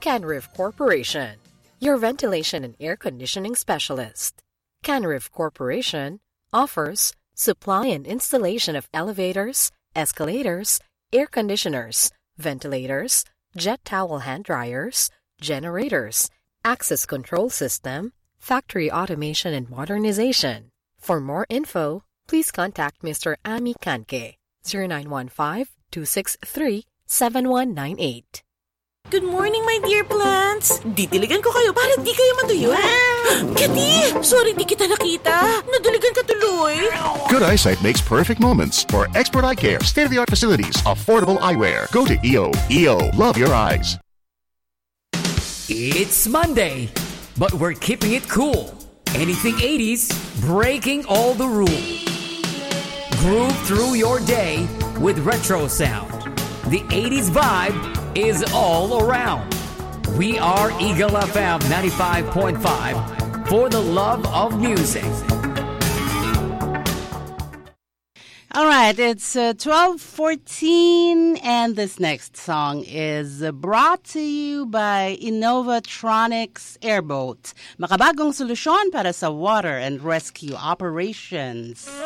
Canrif Corporation, your ventilation and air conditioning specialist. Canrif Corporation offers supply and installation of elevators, escalators, air conditioners, ventilators, jet towel hand dryers, generators, access control system, factory automation and modernization. For more info, please contact Mr. Ami Kanke, 0915-263-7198. Good morning, my dear plants. Didiligan ko kayo para di kayo matuyo. Kitty! Sorry di kita nakita. Nadiligan ka tuloy. Good eyesight makes perfect moments. For expert eye care, state-of-the-art facilities, affordable eyewear. Go to EO. EO. Love your eyes. It's Monday, but we're keeping it cool. Anything 80s, breaking all the rules. Groove through your day with retro sound. The 80s vibe is all around. We are Eagle FM 95.5 for the love of music. All right, it's 12:14, and this next song is brought to you by Innovatronics Airboat. Makabagong solusyon para sa water and rescue operations.